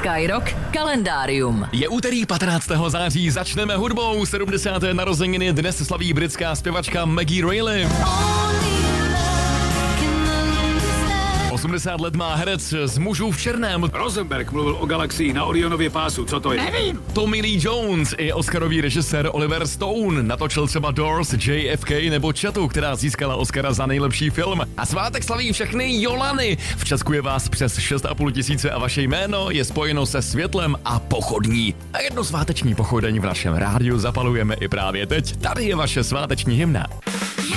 Skyrock kalendárium. Je úterý 15. září, začneme hudbou. 70. narozeniny dnes slaví britská zpěvačka Maggie Reilly. 80 let má herec z Mužů v černém. Rosenberg mluvil o galaxii na Orionově pásu, co to je? Nevím. Tommy Lee Jones i oscarový režisér Oliver Stone natočil třeba Doors, JFK nebo Chatu, která získala Oscara za nejlepší film. A svátek slaví všechny Jolany. V Česku je vás přes 6,5 tisíce a vaše jméno je spojeno se světlem a pochodní. A jedno sváteční pochodeň v našem rádiu zapalujeme i právě teď. Tady je vaše sváteční hymna.